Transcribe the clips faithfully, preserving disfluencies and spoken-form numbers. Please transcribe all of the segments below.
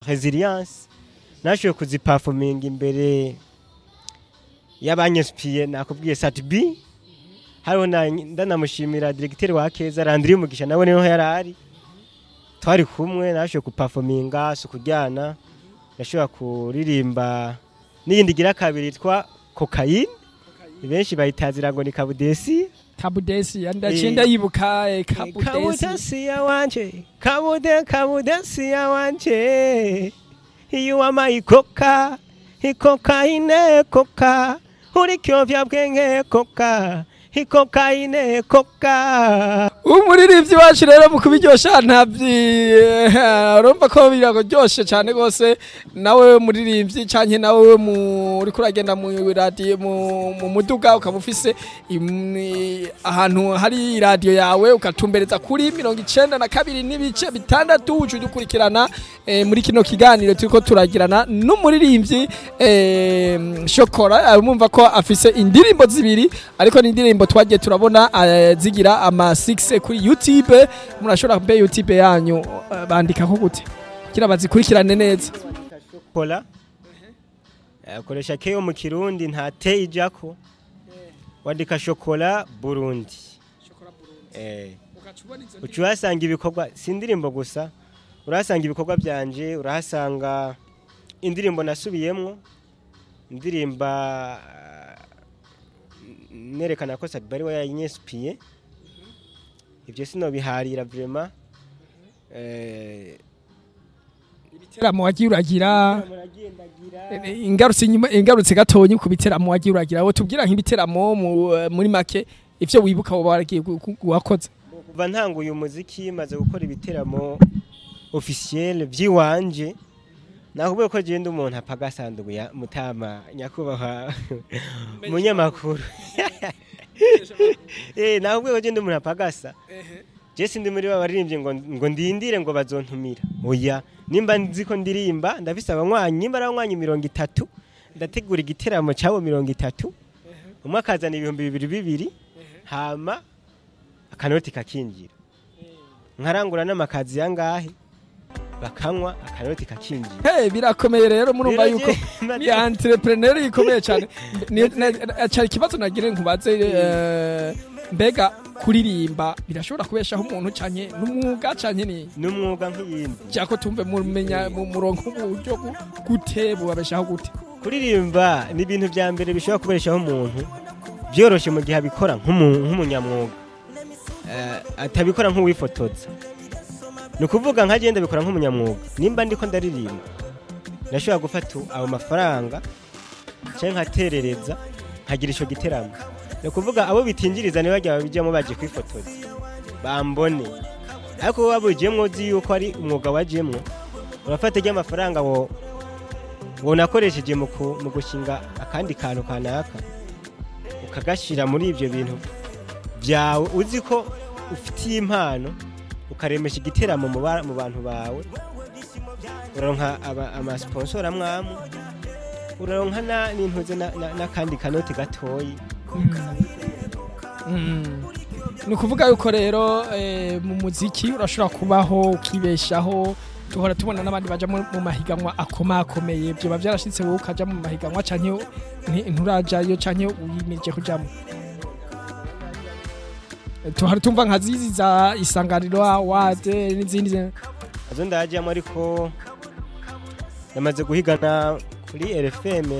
resilience nashoboye kuziperforming imbere y'abanyespiye nakubwiye Satbi hariho ndanamushimira directeur wa Keza Landry Mugisha nawe niho yarari twari kumwe nashoboye kuperforminga sukujyana nashoboye kuririmba n'iyindi gira kabiri twa cocaine benshi bayitazira ngo ni kabudesi kabudesi ndacenda yibuka kabudesi kabudesi ya wanje kabude kabudesi ya wanje you are my coca cocaine coca uri kyovya bwenge coca cocaine coca umuririmbyi wacu rero mu kubiryosha ntabyi urumva ko biragoryoshe cyane gose nawe muririmbyi canke nawe muri kuragenda mu radio mu muduga ukabufise ahantu hari radio yawe ukatumbereza kuri mirongo icenda na kabiri n'ibice bitandatu uje dukurikirana muri kino kiganiro turiko turagirana n'umuririmbyi Shokora mumva ko afise indirimbo zibiri ariko ni indirimbo twagiye turabona zigira ama six kuri YouTube murashobora kumbe YouTube yanyu bandika ko gute kira bazikurikirane neza Shokora akoresha keyo mu Kirundi nta te ijako wandika Shokora Burundi eh ucyasanga ibikorwa sindirimbo gusa urasanga ibikorwa byanje urahasanga indirimbo nasubiyemwo indirimba nerekana ko Sadbari wa yanyespiye ibyo sino biharira vraiment eh ibiteramo wagiye uragira ingarutse inyuma ingarutse gatonyi ku biteramo wagiye uragira wo tubwira nk'ibiteramo muri make ivyo wibuka wo baragiye wakoze kuva ntanguye umuziki maze gukora ibiteramo officiel byiwanje nakubuye ko genda umuntu apagasandugu ya mutama nyakubaha munyamakuru eh nakubuye ko genda umuntu apagasa je sindi muri babaririmbye ngo ngo ndindire ngo bazontumira oya nimba nziko ndirimba ndafise abanywanyi nimba abanywanyi mirongo itatu ndategura igiteramo cyabo mirongo itatu umwe akazana ibihumbi bibiri bibiri hama akanoti kakinjira nkarangura n'amakazi yangahe bakanywa akanoti kakinjira hey birakomeye rero murumva yuko ni entrepreneur ikomeye cyane cyari kibazo nagire nkubaze mbega kuririmba birashobora kubeshaho umuntu cyane n'umwuga cyane ni n'umwuga nk'iyindi cyako tumve mumenya mu murongo uburyo gute bubabeshaho gute kuririmba ni ibintu bya mbere bishobora kubeshaho umuntu byoroshe mu gihe abikora nk'umunyamwuga atabikora nk'uwifotoza nukuvuga nkagenda bikora nk'umunyamwuga nimba ndiko ndaririmba nashobora gufata abo mafaranga cyangwa nkaterereza nkagira ico giteramo nukuvuga abo bitinjiriza ne bajya babijyamo baje kwifotoza bambone ariko babujyemo zi yuko ari umwuga wajyemo urafata ijya amafaranga wo wo nakoresheje mu gushinga akandi kantu kanaka ukagashira muri ibyo bintu byawe uzi ko ufitiye impano ukaremesha igiteramo mu bantu bawe uronka ama sponsor amwamu uronka na n'intuze na kandi kanoti gatoyi nukuvuga yuko rero mu muziki urashobora kubaho ukibeshaho tuhora tubona n'abandi baje mu mahiganwa akomakomeye byo bavyarashitse wowe ukaja mu mahiganwa canke nturajayo canke uyimirije kujamo tuhari tumva nka zizi za isanganiro awade n'izindi azo ndajyamo ariko namaze guhigana kuri R F M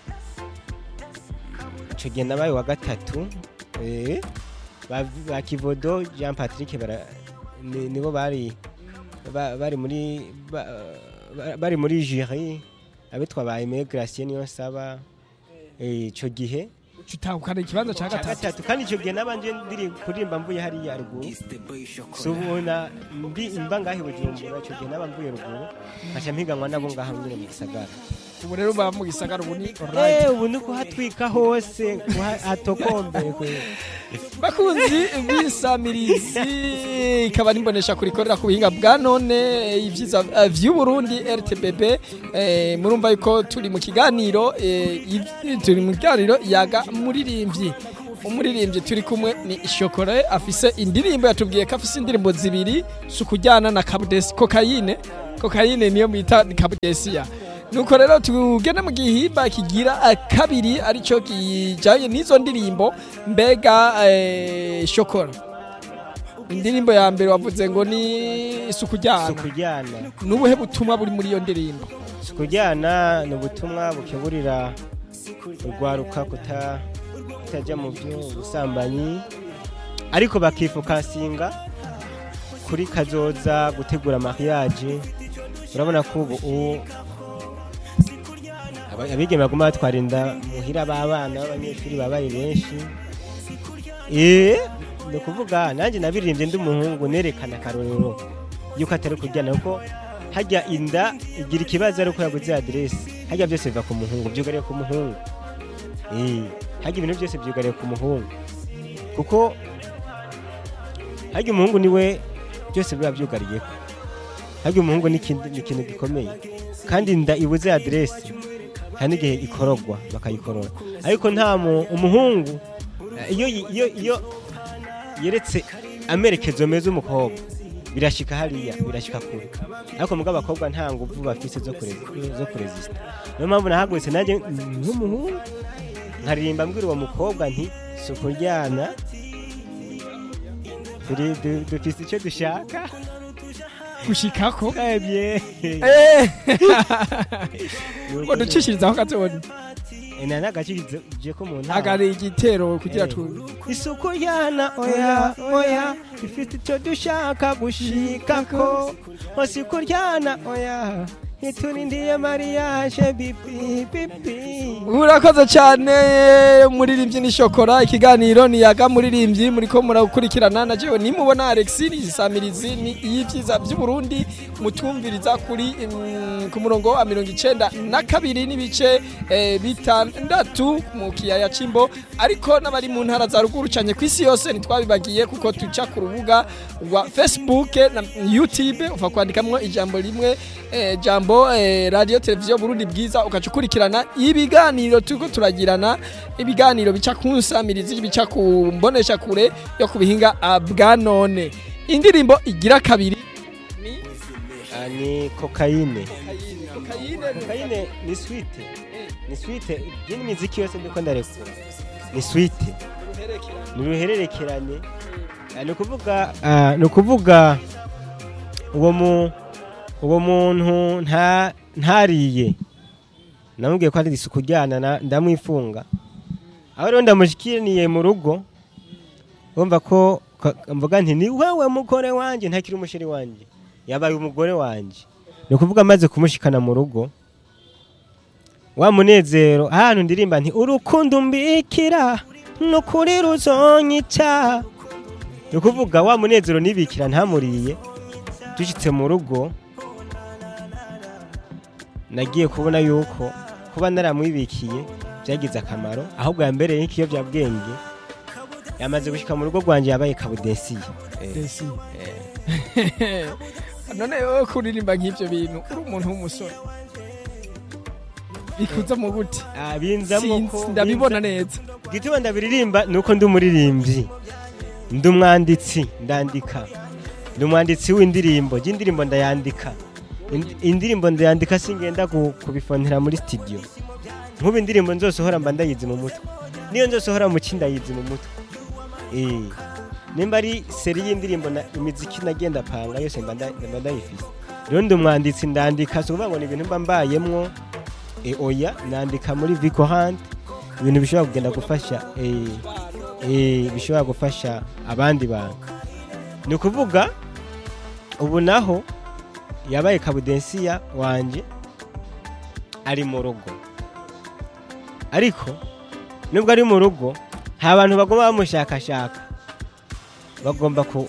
ico gihe nabaye wa gatatu eh ba Kivodo Jean Patrick bara nibo bari bari muri bari muri jury abitwa ba Aimé Gracien niyo saba eh ico gihe tutahukana ikibanza ca gatatu kandi ico gihe nabanje ndiri kurimba mvuye hari ya ruguru subona mbi imba ngahe bujumbura ico gihe nabamvuye ruguru acha mpiganwa nabo ngaha ngire mu gisagara ubu rero ba mu gisagara ubu ni alright eh ubu nuko hatwika hose hatokombere kwe bakunzi bisamirizi ikaba nimbonesha kurikorera ku buhinga bwa none ivyiza vyu Burundi R T B B eh murumva yuko turi mu kiganiro turi mu kiganiro yaga muririmbyi umuririmbyi turi kumwe ni Shokora afise indirimbo yatubwiye ko afise indirimbo zibiri sukujyana na Kabudesi Cocaine kokayine niyo bita kabudesiya. Nuko rero tugende mu gihimba kigira kabiri arico kijanye n'izo ndirimbo mbega eh, shokora. Indirimbo ya mbere wavuze ngo ni isuku ryana. Isuku ryana. Nubuhe butumwa buri muri iyo ndirimbo? Isuku ryana ni ubutumwa bukeburira urwaruka kuta kutajya mu byo ubusambanyi ariko bakifokasinga kuri kazoza gutegura mariage. Urabona ko ubu abigeme baguma batwarinda muhira b'abana b'abanyeshuri babaye benshi. Eh no kuvuga nanjye nabiririmbye ndi umuhungu nerekana karorero yuko atari kujyana kuko hajya inda igira ikibazo ariko yaguze adresse hajya byose biva ku muhungu byugariye ku muhungu. Eh hajya ibintu byose byugariye ku muhungu kuko hajya umuhungu niwe byose biba byugariye ko hajya umuhungu ni ikintu gikomeye kandi inda ibuze adresse kandi igihe ikorogwa bakayikorora ariko nta umuhungu iyo iyo iyo yeretse amerekezo meza umukobwa birashika hariya birashika kure ariko mugabo abakobwa nta nguvu bafise zo kure zo kuresista niyo mpamvu nahagwese naje nk'umuhungu nkaririmba mbwira uwo mukobwa nti suko ryana turi dufise icyo dushaka gushikako kabye eh ngo ducishirizaho katoni ena nagakije ko umuntu agari igitero kugira tu isuku yana oya oya ifite icyo dushaka gushikako isuku yana oya iturindiye mariage bibi bibi. Urakoze cyane muririmbyi ni shokora ikiganiro ni yaga muririmbyi muri ko murakurikirana na jewe nimubona Alex ni Samirizi ni yivyiza by'u Burundi mutumviriza kuri um, ku murongo wa mirongo icenda na kabiri n'ibice eh, bitandatu mu kiyaya Cimbo ariko n'abari mu ntara za ruguru cyane kwisi yose nitwabibagiye kuko tuca ku rubuga rwa Facebook na YouTube ufa kwandikamwo ijambo rimwe eh, jambo Eh, radio televiziyo Burundi bwiza ukacukurikirana ibiganiro tuko turagirana ibiganiro bica kunsamirizi bica kumbonesha kure yo kubihinga bwa none. Indirimbo igira kabiri ni ani kokayine kokayine kokayine ni sweet ni sweet yini muziki yose ndiko ndarekura ni sweet ni ruhererekerane ni kuvuga no kuvuga uwo mu uwo muntu nta ntariye namubwiye ko ari isuku ryana ndamwifunga aho rero ndamushikiriye mu rugo umva ko mvuga nti ni wewe mugore wanje ntakiri umusheri wanje yabaye umugore wanje no kuvuga maze kumushikana mu rugo wa munezero ahantu ndirimba nti urukundo mbikira no kuri ruzonyica no kuvuga wa munezero nibikira ntamuriye dushitse mu rugo nagiye kubona yuko kuba naramwibikiye byagize akamaro ahubwo yambereye nk'iyo byabwenge yamaze gushika mu rugo rwanje yabaye kabudesiya desi none yo kuririmba nk'ivyo bintu uri umuntu w'umusore bikuza mu gute ah binzamo ko ndabibona neza gituma ndabiririmba nuko ndi umuririmbyi ndi umwanditsi ndandika ndi umwanditsi w'indirimbo y'indirimbo ndayandika indirimbo ndayandika singenda kubifonera muri studio nk'ubu indirimbo nzosohora mba ndayizi mu mutwe niyo nzosohora mu kinda yizi mu mutwe eh nimba ari seri y'indirimbo na imiziki nagenda panga yose mba ndayifise rero ndi umwanditsi ndandika so ngo ni ibintu mba mbayemwo e oya nandika muri Vico Hand ibintu bishobora kugenda gufasha eh eh bishobora gufasha abandi bantu ni kuvuga ubu naho yabaye kabudensiya wanje ari mu rugo ariko nubwo ari mu rugo nta bantu bagomba bamushakashaka bagomba ku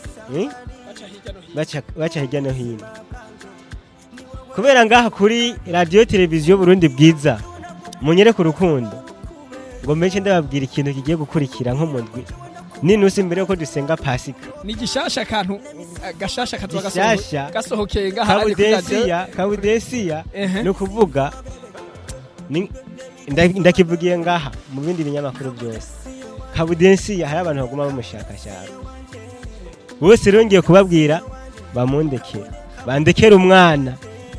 baca hirya no hino kubera ngaha kuri radio televiziyo Burundi bwiza munyereke urukundo ngo menshi ndababwira ikintu kigiye gukurikira nko mundwi ninusi mbere yuko dusenga Pasika ni gishasha kantu gashasha katwa Gishasha. gasohokeye ngaha kabudesiya kabudesiya no kuvuga ni nda- ndakivugiye ngaha mu bindi binyamakuru byose kabudesiya hari abantu baguma bamushakashaka bose rero ngiye kubabwira bamundekera bandekera umwana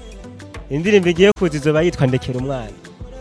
indirimbo igiye kuza izoba yitwa ndekera umwana.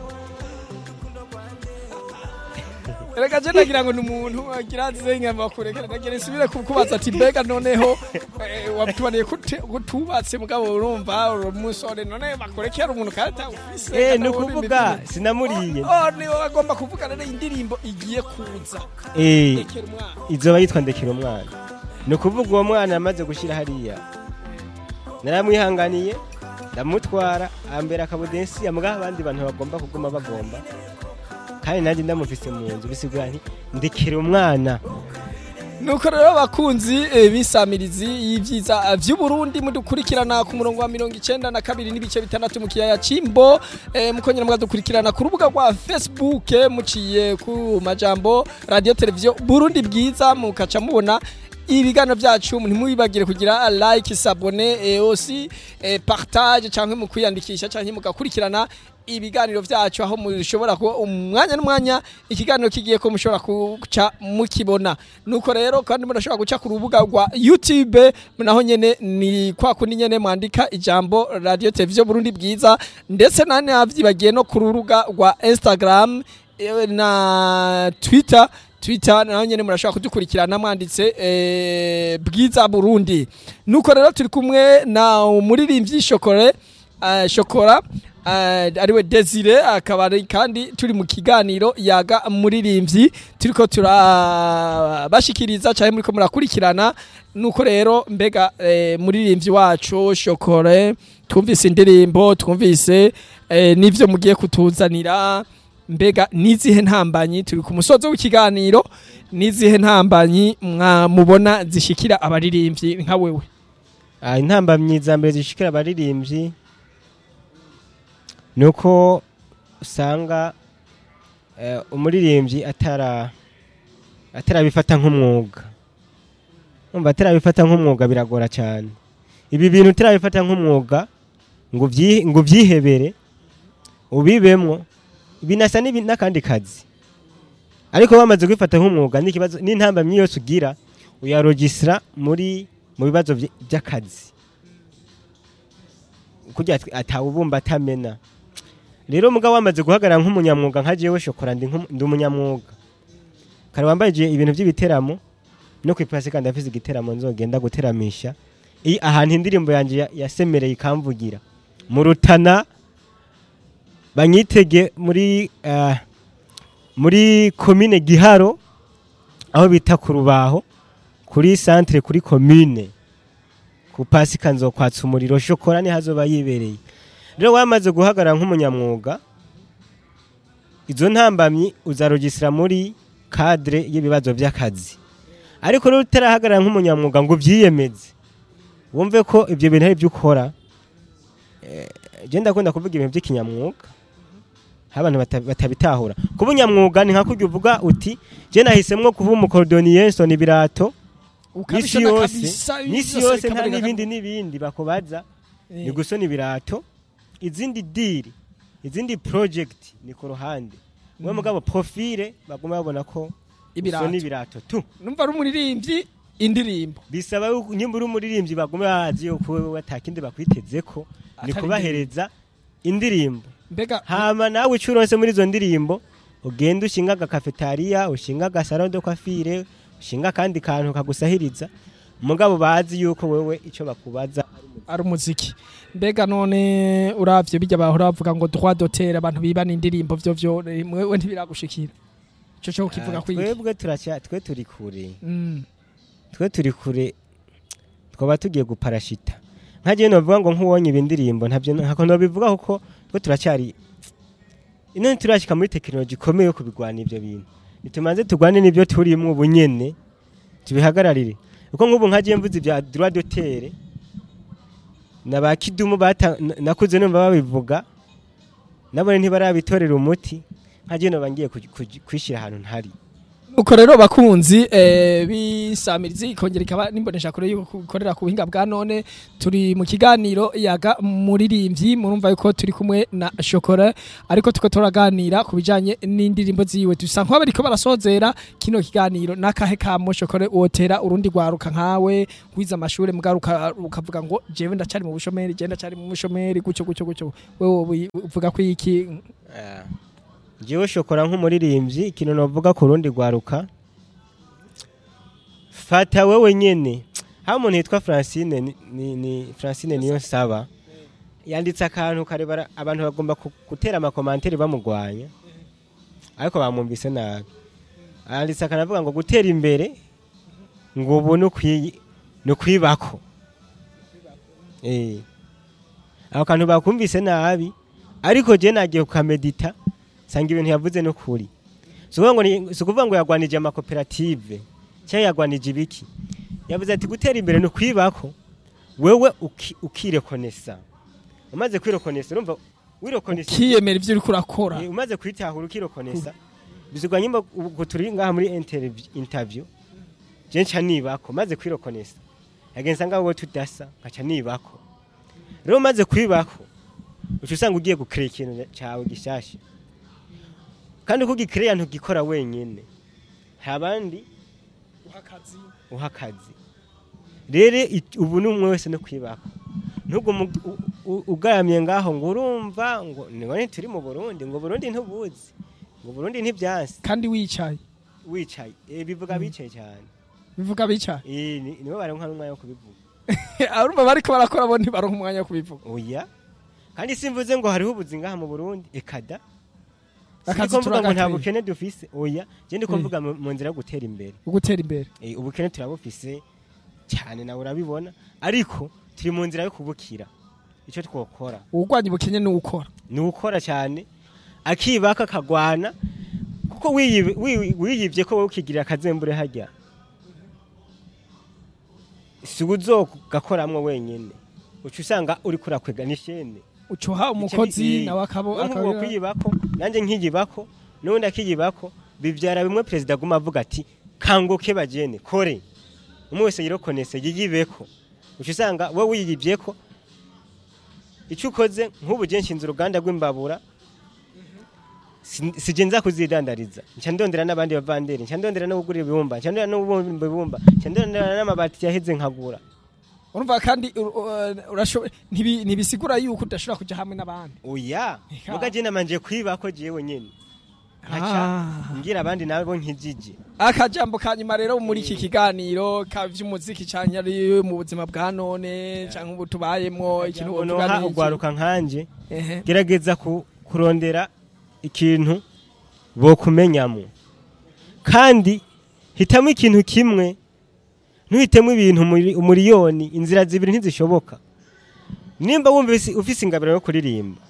Reka je nagira ngo ni umuntu agira zenga makurekera nagira isubire kukubaza ati mbega noneho wabitubaniye kutubatse mugabo urumva umusore none makurekera umuntu kata ufise eh no kuvuga sinamuriye oh ni agomba kuvuga rero indirimbo igiye kuza eh izoba yitwa ndekera umwana no kuvuga uwo mwana amaze gushira hariya naramwihanganiye ndamutwara ambera akabudensi amugaba abandi bantu bagomba kuguma bagomba kandi nanjye ndamufise mu nzu bisigura nti ndekera umwana. Nuko rero bakunzi bisamirizi y'ivyiza vy'u Burundi mudukurikirana ku murongo wa mirongo icenda na kabiri n'ibice bitandatu mu kiyaya Cimbo mukongera mugadukurikirana ku rubuga rwa Facebook muciye ku majambo radio televiziyo Burundi bwiza mukaca mubona ibiganiro byacu ntimubibagire kugira like s'abonner et aussi partage canke mu kwiyandikisha canke mugakurikirana ibiganiro byacu aho mushobora ko umwanya n'umwanya ikiganiro kigiye ko mushobora kuca mukibona. Nuko rero kandi murashobora guca ku rubuga rwa YouTube naho nyene ni kwa kundi nyene mwandika ijambo radio televiziyo Burundi bwiza ndetse nane avyibagiye no ku rubuga rwa Instagram na Twitter Twitter naho nyene murashobora kudukurikirana mwanditse eh, bwiza Burundi. Nuko rero turi kumwe na umuririmbyi Shokore uh, Shokora uh, ariwe Desire akaba kandi turi mu kiganiro yaga muririmbyi turiko turabashikiriza cyane muriko murakurikirana. Nuko rero mbega eh, muririmbyi wacu Shokore twumvise indirimbo twumvise eh, nivyo mugiye kutuzanira mbega nizihe ntambanyi turi ku musozo w'ikiganiro nizihe ntambanyi mubona zishikira abaririmbyi nka wewe? Ah intambamyi za mbere zishikira abaririmbyi nuko usanga uh, umuririmbyi atara atarabifata nk'umwuga. Umva atarabifata nk'umwuga biragora cyane. Ibi bintu utarabifata nk'umwuga ngo vyi ngo vyihebere ubibemwo binasa n'akandi kazi. Ariko bamaze kwifata nk'umwuga n'ikibazo n'intambamyi yose ugira uyarogisira muri mu bibazo by'akazi kujya atawubumba atamena. Rero mugabo wamaze guhagarara nk'umunyamwuga nka jewe Shokora ndi umunyamwuga kare wambaye ibintu by'ibiteramo no kwipasi kandi afise igiteramo nzogenda guteramisha i ahantu indirimbo yanje yasemereye ikamvugira mu Rutana banyitege muri uh, muri commune Giharo aho bita ku Rubaho kuri centre kuri commune ku pasika nzo kwatsa umuriro Shokora ni hazoba yibereye. Rero wamaze guhagarara nk'umunyamwuga izo ntambamyi uzarogisira muri cadre y'ibibazo by'akazi. Ariko rero utarahagarara nk'umunyamwuga ngo vyiyemeze wumve ko ibyo bintu ari by'ukora eh, je ndakunda kuvuga ibintu by'ikinyamwuga abantu batabitahura. Kubunyamwuga ni nka kurya uvuga uti je nahisemwo kuba umukordonier Soni Birato ukabishona kabisa nisi yose nta n'ibindi n'ibindi bakobaza ni gusona ibirato izindi deal izindi project ni ku ruhande we mugabo profile baguma babona ko gusona ibirato tu numva ari umuririmbyi indirimbo bisaba nyimba uri umuririmbyi baguma bazi yo kuwe atakindi bakwitezeko ni kubahereza indirimbo. Mbega hama nawe ucuronse muri zo ndirimbo ugenda ushinga agakafetaria ushinga agasaro de coiffure ushinga kandi kantu kagusahiriza mugabo bazi yuko wewe ico bakubaza ari umuziki. Mbega none uravye bijya bahora bavuga ngo droit d'auteur abantu bibana indirimbo vyo vyo wewe ntibiragushikira ico cyo kivuga kwiki? Twebwe turacya twe turi kure mm. twe turi kure twaba tugiye guparashita nkaje novuga ngo nkuwonye ibindirimbo ntavyo ntako no bivuga kuko twe turacyari ino turashika muri technology komeye yo kubigwana ivyo bintu nitumanze tugwane nivyo turimwe ubunyene tubihagararire uko nk'ubu nkaje mvuze bya droit d'auteur nabakidumu bata nakuze numva babivuga nabone ntibarabitorera umuti nkaje no bangiye kwishira ahantu ntari uko rero bakunzi eh, bisamirizi ikongera ikaba nimbonesha kure yuko gukorera ku buhinga bwa none turi mu kiganiro yaga muririmbyi murumva yuko turi kumwe na Shokora ariko tuko turaganira ku bijanye n'indirimbo ziwe dusa nko bariko barasozera kino kiganiro nakahe kamo Shokora wotera urundi gwaruka nkawe wiza amashure mugaruka ukavuga ngo jewe ndacari mu bushomeri je ndacari mu bushomeri gucyo gucyo gucyo wewe uvuga ko iki uh. Jewe Shokora nk'umuririmbyi ikintu novuga ku rundi gwaruka fata wewe nyene ha umuntu yitwa Francine ni, ni, ni Francine niyo saba yanditse akantu karebara abantu bagomba gutera ama commentaire bamugwanya ariko bamwumvise nabi yanditse akanavuga ngo gutera imbere ngo ubu no kwi no kwibako eh aho kantu bakumvise nabi ariko je nagiye kukamedita sanga ibintu yavuze no kuri sukuvuga ngo sukuvuga ngo yagwanije ama cooperative cyangwa yagwanije ibiki yavuze ati gutera imbere no kwibako wewe ukirekonesa umaze kwirekonesa urumva wirekonesa kiyemera ivyo uri kurakora umaze kwitahura ukirekonesa bizugwa nyimba guturi ngaha muri interview interview je nca nibako maze kwirekonesa yagenza ngaho tudasa nkaca nibako rero maze kwibako ucusanga ugiye gukrea ikintu cyawe gishasha kandi kugikrea ntugikora wenyene habandi uhakazi uhakazi rere ubu numwe wese no kwibako ntugo ugaramye ngaho ngo urumva ngo none turi mu Burundi ngo Burundi ntubuzi ngo Burundi ntibyansi kandi wicaye wicaye eh bivuga bicaye cyane bivuga bicaye eh niwe baronka n'umwanya wo kubivuga arumva bariko barakora bo ntibaronka umwanya wo kubivuga oya kandi simvuze ngo hariho ubuzi ngaha mu Burundi ekada akazi turavuga ngo nta bukene dufise oya je ndiko mvuga mu nzira yo gutera imbere ugutera imbere eh ubukene turabufise cyane nawe urabibona ariko turi mu nzira yo kubukira ico twokora ugwanye ubukene ni ukora ni ukora cyane akibaka kagwana kuko wiyivye ko wowe ukigirira akazembure hajya siguzo gakoramwe wenyene ucu usanga uri kurakwega nishene ucuha umukozi nawe akabo akabo kwiyibako nanje nkigibako nundi akigibako bivyara bimwe president guma avuga ati kangoke bajene kore umwe wese yirokonese yigibeko ucu usanga wowe wiyivyeko icyo ukoze nk'ubu je nshinze uruganda rw'imbabura sije nza kuzidandariza nca ndondera n'abandi bavanderi nca ndondera no kugura ibibumba nca ndondera no kubumba ibibumba nca ndondera n'amabati yaheze nkagura urumva kandi urashoboye ntibisigura yuko udashobora kuja hamwe n'abandi oya muga je namanje kwibako jewe nyene acha ngira abandi nabo nkijije akajambo kanyuma rero muri iki kiganiro kavy'umuziki cyane ari mu buzima bwa none cyangwa ubu tubayemwo ikintu uvuga ugwaruka nkanje gerageza kurondera ikintu bo kumenyamo kandi hitamo ikintu kimwe ntuhitemo ibintu umuriyoni inzira zibiri ntizishoboka nimba wumva ufise ingabiro yo kuririmba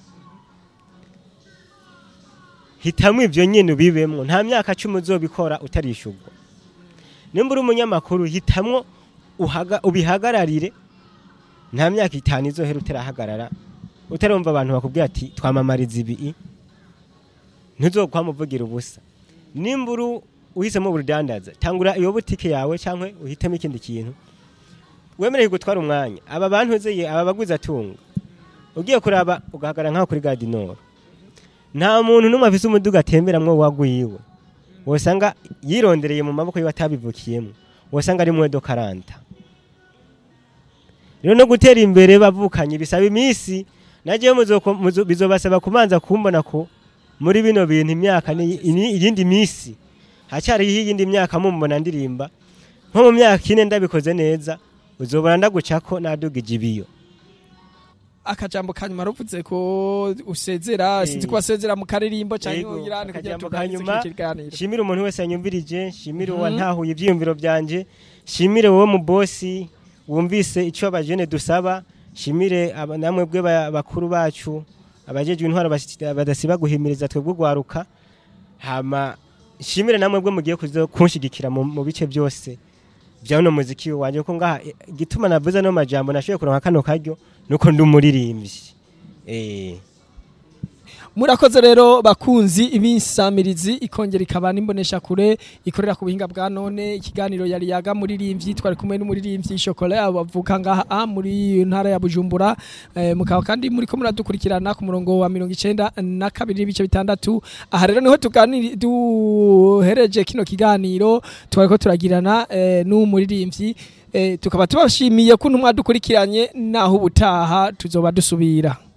hitamo ivyo nyene ubibemwo nta myaka cumi uzobikora utarishurwa nimba uri umunyamakuru hitamwo ubihagararire nta myaka itanu izohera utarahagarara utarumva abantu bakubwira ati twamamariza ibi ntuzokwamuvugira ubusa nimba uri uhisemo ubudandaza tangura iyo butike yawe cyangwa uhitemo ikindi kintu wemereye gutwara umwanya aba bantu zeye aba baguza tunga ugiye kuraba ugahagarara nkaho kuri Gadinoro nta muntu numwe afise umuduga atemberamwo wagwiwe wosanga yirondereye mu maboko y'abatabivukiyemo wosanga ari mwedo karanta rero no gutera imbere bavukanye bisaba imisi nagiye muzo bizobasaba kumanza kumbona ko muri bino bintu imyaka ni iyindi misi hacyari iyindi myaka mumbona ndirimba nko mu myaka ine ndabikoze neza uzobona ndagucako nadugije ibiyo akajambo kanyuma ruvuze ko usezera sinzi ko basezera mu karirimbo cyangwa ngirane kugira tuganire shimira umuntu wese yanyumvirije shimira uwa ntahuye ivyiyumviro byanje shimire wowe mu bosi wumvise ico abajene dusaba shimire namwe bwe bakuru bacu abajejwe intwaro badasiba guhimiriza twebwe gwaruka hama shimire namwe bwe mugiye kunshigikira mu bice byose bya no muziki wanje ko ngaha gituma navuze no majambo nashoye kuronka kano karyo nuko ndumuririmbyi eh murakoze rero bakunzi ibisamirizi ikongera ikaba nimbonesha kure ikorera ku buhinga bwa none ikiganiro yari yaga muri rimvyi twari kumwe n'umuririmbyi Chocolat bavuka ngaha muri ntara ya Bujumbura eh, mukaba kandi muri ko muradukurikirana ku murongo wa mirongo icenda na kabiri bice bitandatu aha rero niho tuganira duhereje kino kiganiro twariko turagirana eh, n'umuririmbyi eh, tukaba tubashimiye ko ntumwa dukurikiranye naho ubutaha tuzoba dusubira.